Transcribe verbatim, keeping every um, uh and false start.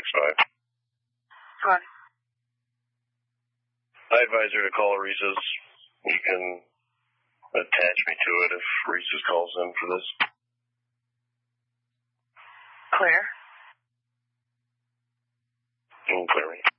five. What? I advise her to call Reese's. You can attach me to it if Reese's calls in for this. Clear? You can clear me.